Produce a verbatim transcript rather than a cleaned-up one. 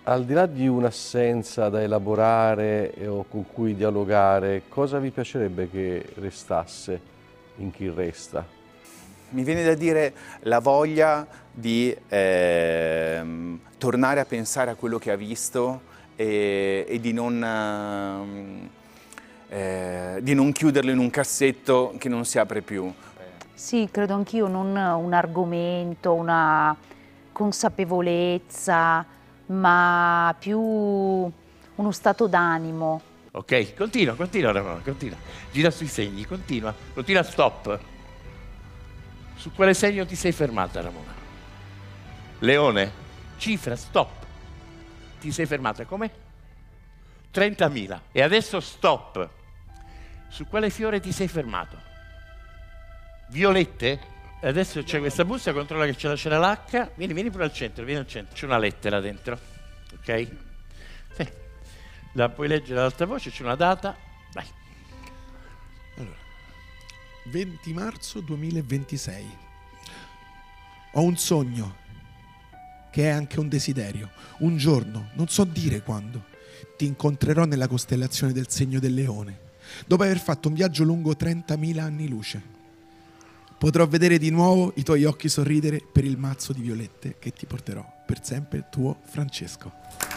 Al di là di un'assenza da elaborare o con cui dialogare, cosa vi piacerebbe che restasse in chi resta? Mi viene da dire la voglia di ehm, tornare a pensare a quello che ha visto e, e di, non, ehm, eh, di non chiuderlo in un cassetto che non si apre più. Sì, credo anch'io, non un argomento, una consapevolezza, ma più uno stato d'animo. Ok, continua, continua Ramona, continua. Gira sui segni, continua, continua, stop. Su quale segno ti sei fermata, Ramona? Leone, cifra, stop. Ti sei fermata come? trentamila. E adesso stop. Su quale fiore ti sei fermato? Violette? E adesso c'è questa busta, controlla che c'è la, c'è la lacca. Vieni, vieni pure al centro, vieni al centro. C'è una lettera dentro, ok? Sì. La puoi leggere ad alta voce, c'è una data. Vai. Allora, venti marzo duemilaventisei. Ho un sogno che è anche un desiderio. Un giorno, non so dire quando, ti incontrerò nella costellazione del segno del leone. Dopo aver fatto un viaggio lungo trentamila anni luce, potrò vedere di nuovo i tuoi occhi sorridere per il mazzo di violette che ti porterò. Per sempre tuo Francesco.